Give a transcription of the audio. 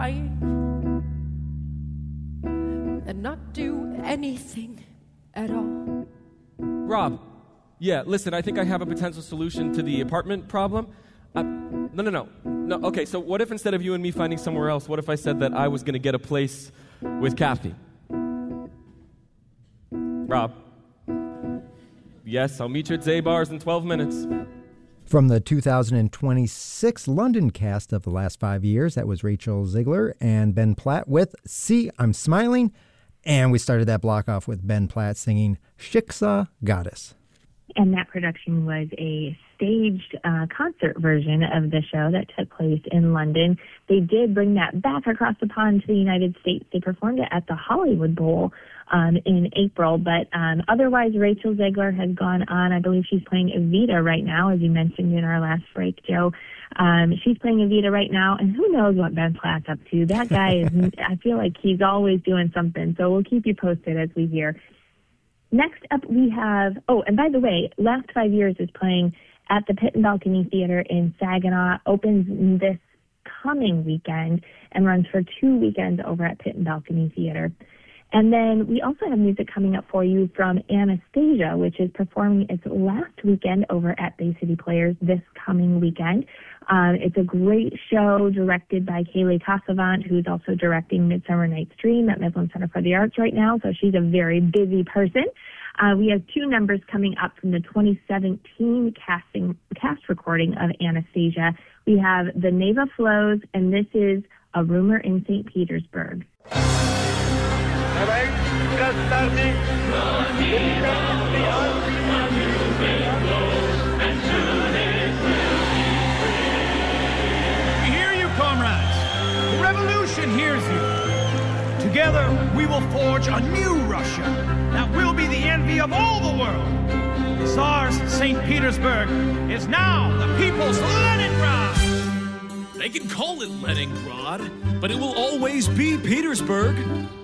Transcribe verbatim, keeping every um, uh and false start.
cry than not do anything at all. Rob, yeah, listen, I think I have a potential solution to the apartment problem. Uh, no, no, no. No, okay, so what if instead of you and me finding somewhere else, what if I said that I was going to get a place with Kathy? Rob? Yes, I'll meet you at Zabar's in twelve minutes. From the two thousand twenty-six London cast of the last five years, that was Rachel Zegler and Ben Platt with See, I'm Smiling. And we started that block off with Ben Platt singing Shiksa Goddess. And that production was a staged uh, concert version of the show that took place in London. They did bring that back across the pond to the United States. They performed it at the Hollywood Bowl um, in April. But um, otherwise, Rachel Zegler has gone on. I believe she's playing Evita right now, as you mentioned in our last break, Joe. Um, she's playing Evita right now, and who knows what Ben Platt's up to. That guy is, I feel like he's always doing something. So we'll keep you posted as we hear. Next up, we have, oh, and by the way, Last Five Years is playing at the Pit and Balcony Theater in Saginaw, opens this coming weekend and runs for two weekends over at Pit and Balcony Theater. And then we also have music coming up for you from Anastasia, which is performing its last weekend over at Bay City Players this coming weekend. Um, it's a great show directed by Kayleigh Casavant, who's also directing Midsummer Night's Dream at Midland Center for the Arts right now, so she's a very busy person. Uh, we have two numbers coming up from the twenty seventeen casting, cast recording of Anastasia. We have The Neva Flows, and this is A Rumor in Saint Petersburg. The revolution hears you. Together, we will forge a new Russia that will be the envy of all the world. The Tsar's Saint Petersburg is now the people's Leningrad. They can call it Leningrad, but it will always be Petersburg.